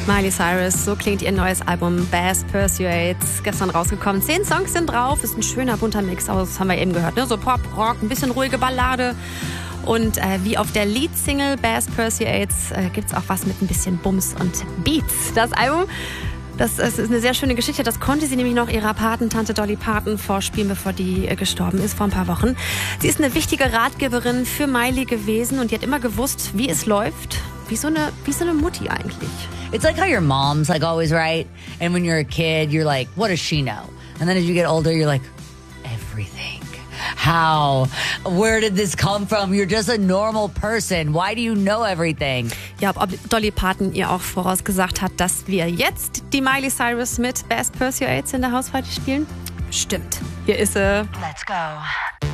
Miley Cyrus, so klingt ihr neues Album Bass Pursuades, gestern rausgekommen. 10 Songs sind drauf, ist ein schöner bunter Mix aus, haben wir eben gehört, ne? So Pop, Rock, ein bisschen ruhige Ballade. Und wie auf der Leadsingle Bass Pursuades gibt's auch was mit ein bisschen Bums und Beats. Das Album, das ist eine sehr schöne Geschichte. Das konnte sie nämlich noch ihrer Patentante Dolly Parton vorspielen, bevor die gestorben ist vor ein paar Wochen. Sie ist eine wichtige Ratgeberin für Miley gewesen und die hat immer gewusst, wie es läuft. Wie so eine Mutti eigentlich. It's like how your mom's like always right. And when you're a kid, you're like, what does she know? And then as you get older, you're like, everything. How? Where did this come from? You're just a normal person. Why do you know everything? Ja, ob Dolly Parton ihr auch vorausgesagt hat, dass wir jetzt die Miley Cyrus mit Bass Pursuades in der Hausparty spielen? Stimmt. Hier ist sie. Let's go.